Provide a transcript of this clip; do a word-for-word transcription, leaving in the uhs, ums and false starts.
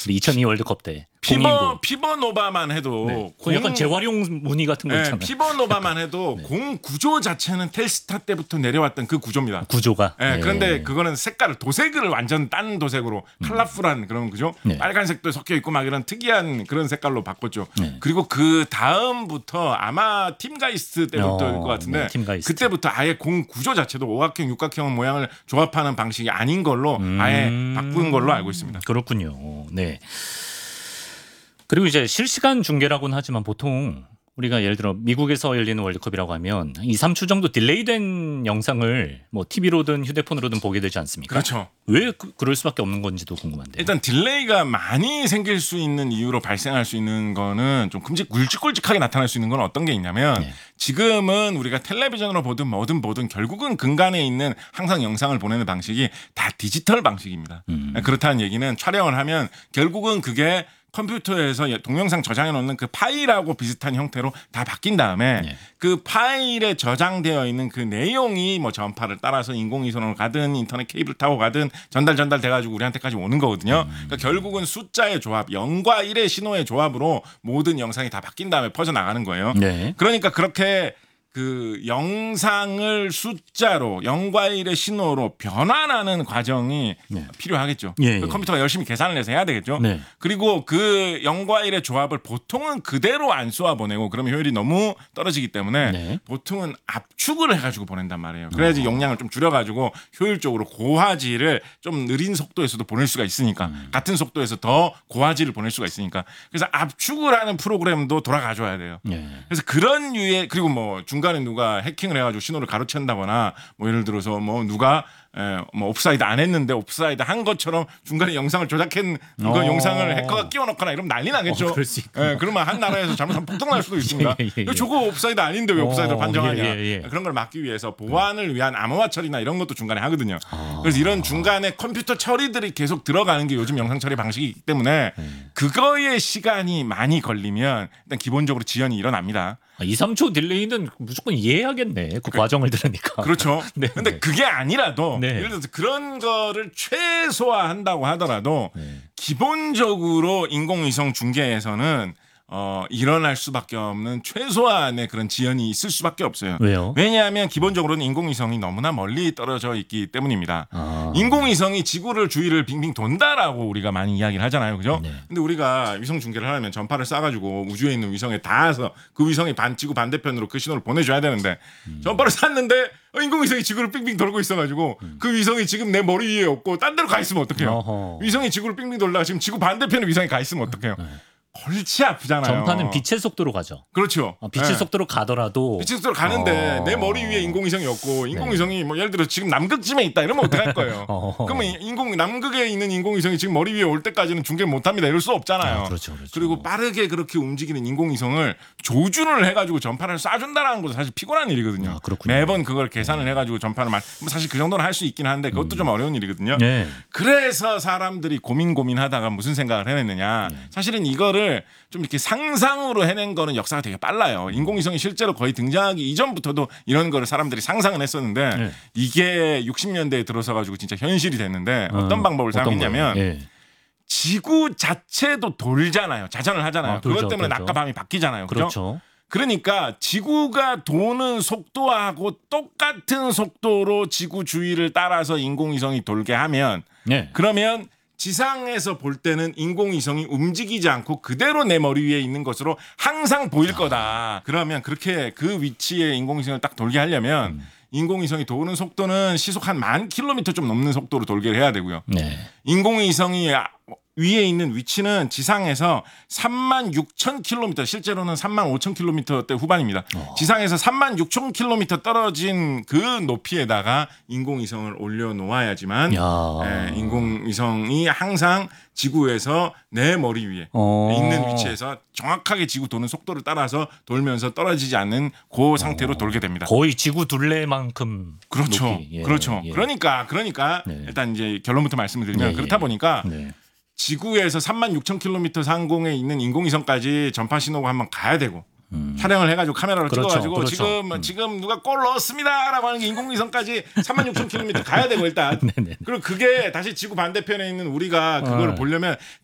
그렇습니다. 이천이 월드컵 때 피버 피버노바만 해도 네. 공... 약간 재활용 무늬 같은 거 있잖아요. 네, 피버노바만 해도 네. 공 구조 자체는 텔스타 때부터 내려왔던 그 구조입니다. 구조가. 네, 네. 그런데 그거는 색깔을 도색을 완전 딴 도색으로 음. 컬러풀한 그런 그죠? 네. 빨간색도 섞여 있고 막 이런 특이한 그런 색깔로 바꿨죠. 네. 그리고 그 다음부터 아마 팀가이스트 때부터일 어, 것 같은데 네, 팀가이스트. 그때부터 아예 공 구조 자체도 오각형, 육각형 모양을 조합하는 방식이 아닌 걸로 음. 아예 바꾼 걸로 알고 있습니다. 그렇군요. 네. 그리고 이제 실시간 중계라고는 하지만 보통 우리가 예를 들어 미국에서 열리는 월드컵이라고 하면 이, 삼 주 정도 딜레이된 영상을 뭐 티비로든 휴대폰으로든 보게 되지 않습니까? 그렇죠. 왜 그, 그럴 수밖에 없는 건지도 궁금한데요. 일단 딜레이가 많이 생길 수 있는 이유로 발생할 수 있는 거는 좀 끔찍 굵직굵직하게 나타날 수 있는 건 어떤 게 있냐면 네. 지금은 우리가 텔레비전으로 보든 뭐든 보든 결국은 근간에 있는 항상 영상을 보내는 방식이 다 디지털 방식입니다. 음. 그렇다는 얘기는 촬영을 하면 결국은 그게 컴퓨터에서 동영상 저장해 놓는 그 파일하고 비슷한 형태로 다 바뀐 다음에 네. 그 파일에 저장되어 있는 그 내용이 뭐 전파를 따라서 인공위성으로 가든 인터넷 케이블 타고 가든 전달 전달 돼가지고 우리한테까지 오는 거거든요. 음. 그러니까 결국은 숫자의 조합, 영과 일의 신호의 조합으로 모든 영상이 다 바뀐 다음에 퍼져나가는 거예요. 네. 그러니까 그렇게 그 영상을 숫자로 영과 일의 신호로 변환하는 과정이 네. 필요하겠죠. 예, 예. 컴퓨터가 열심히 계산을 해서 해야 되겠죠. 네. 그리고 그 영과 일의 조합을 보통은 그대로 안 쏘아 보내고 그러면 효율이 너무 떨어지기 때문에 네. 보통은 압축을 해가지고 보낸단 말이에요. 그래야지 어. 용량을 좀 줄여가지고 효율적으로 고화질을 좀 느린 속도에서도 보낼 수가 있으니까 음. 같은 속도에서 더 고화질을 보낼 수가 있으니까 그래서 압축을 하는 프로그램도 돌아가줘야 돼요. 네. 그래서 그런 류의 그리고 뭐 중간 중간에 누가 해킹을 해가지고 신호를 가로챈다거나 뭐 예를 들어서 뭐 누가 에, 뭐 옵사이드 안 했는데 옵사이드 한 것처럼 중간에 영상을 조작한 그 영상을 해커가 끼워넣거나 이러면 난리 나겠죠. 어, 그럴 수 있구나. 예, 그러면 한 나라에서 잘못하면 폭동 날 수도 있습니다. 예, 예, 예. 저거 옵사이드 아닌데 왜 옵사이드로 판정하냐. 예, 예, 예. 그런 걸 막기 위해서 보안을 위한 암호화 처리나 이런 것도 중간에 하거든요. 아. 그래서 이런 중간에 컴퓨터 처리들이 계속 들어가는 게 요즘 영상 처리 방식이기 때문에 음. 그거에 시간이 많이 걸리면 일단 기본적으로 지연이 일어납니다. 이, 삼 초 딜레이는 무조건 이해하겠네. 그, 그 과정을 들으니까. 그렇죠. 네, 근데 네. 그게 아니라도 네. 예를 들어서 그런 거를 최소화한다고 하더라도 네. 기본적으로 인공위성 중계에서는 어, 일어날 수밖에 없는 최소한의 그런 지연이 있을 수밖에 없어요. 왜요? 왜냐하면 기본적으로는 인공위성이 너무나 멀리 떨어져 있기 때문입니다. 아. 인공위성이 지구를 주위를 빙빙 돈다라고 우리가 많이 이야기를 하잖아요. 그죠? 네. 근데 우리가 위성 중계를 하려면 전파를 쏴가지고 우주에 있는 위성에 닿아서 그 위성이 반, 지구 반대편으로 그 신호를 보내줘야 되는데 음. 전파를 쐈는데 인공위성이 지구를 빙빙 돌고 있어가지고 음. 그 위성이 지금 내 머리 위에 없고 딴 데로 가 있으면 어떡해요? 어허. 위성이 지구를 빙빙 돌다가 지금 지구 반대편에 위성이 가 있으면 어떡해요? 네. 골치 아프잖아요. 전파는 빛의 속도로 가죠. 그렇죠. 어, 빛의 네. 속도로 가더라도 빛의 속도로 가는데 어... 내 머리 위에 인공위성이 없고 인공위성이 네. 뭐 예를 들어 지금 남극쯤에 있다 이러면 어떡할 거예요. 어... 그러면 인공 남극에 있는 인공위성이 지금 머리 위에 올 때까지는 중계를 못합니다. 이럴 수 없잖아요. 아, 그렇죠, 그렇죠. 그리고 빠르게 그렇게 움직이는 인공위성을 조준을 해가지고 전파를 쏴준다라는 것도 사실 피곤한 일이거든요. 아, 매번 그걸 계산을 해가지고 전파를 말 사실 그 정도는 할 수 있긴 한데 그것도 음. 좀 어려운 일이거든요. 네. 그래서 사람들이 고민 고민하다가 무슨 생각을 해냈느냐. 네. 사실은 이거를 좀 이렇게 상상으로 해낸 거는 역사가 되게 빨라요. 인공위성이 실제로 거의 등장하기 이전부터도 이런 거를 사람들이 상상은 했었는데 네. 이게 육십 년대에 들어서 가지고 진짜 현실이 됐는데 어떤 어, 방법을 사용했냐면 네. 지구 자체도 돌잖아요. 자전을 하잖아요. 아, 돌죠, 그것 때문에 돌죠. 낮과 밤이 바뀌잖아요. 그렇죠? 그렇죠. 그러니까 지구가 도는 속도하고 똑같은 속도로 지구 주위를 따라서 인공위성이 돌게 하면 네. 그러면 지상에서 볼 때는 인공위성이 움직이지 않고 그대로 내 머리 위에 있는 것으로 항상 보일 거다. 그러면 그렇게 그 위치에 인공위성을 딱 돌게 하려면 음. 인공위성이 도는 속도는 시속 한 만 킬로미터 좀 넘는 속도로 돌게 해야 되고요. 네. 인공위성이 위에 있는 위치는 지상에서 삼만 육천 킬로미터 실제로는 삼만 오천 킬로미터대 후반입니다. 어. 지상에서 삼만 육천 킬로미터 떨어진 그 높이에다가 인공위성을 올려놓아야지만 예, 인공위성이 항상 지구에서 내 머리 위에 어. 있는 위치에서 정확하게 지구 도는 속도를 따라서 돌면서 떨어지지 않는 그 상태로 어. 돌게 됩니다. 거의 지구 둘레만큼 그렇죠. 높이. 예. 그렇죠. 예. 그러니까 그러니까 네. 일단 이제 결론부터 말씀을 드리면 네. 그렇다 보니까 네. 지구에서 삼만 육천 킬로미터 상공에 있는 인공위성까지 전파 신호가 한번 가야 되고 음. 촬영을 해가지고 카메라로 그렇죠, 찍어가지고 그렇죠. 지금 음. 지금 누가 골 넣었습니다라고 하는 게 인공위성까지 삼만 육천 킬로미터 가야 되고 일단 그리고 그게 다시 지구 반대편에 있는 우리가 그걸 어. 보려면